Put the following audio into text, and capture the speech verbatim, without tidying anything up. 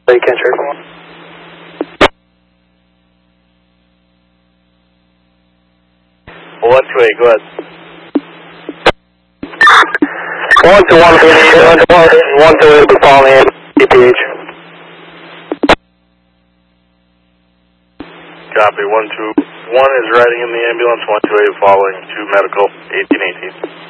You can't check. One two eight, go ahead. One to one, one to eight, we're calling in D P H. Copy, one two one is riding in the ambulance, one two eight following to medical, eighteen eighteen.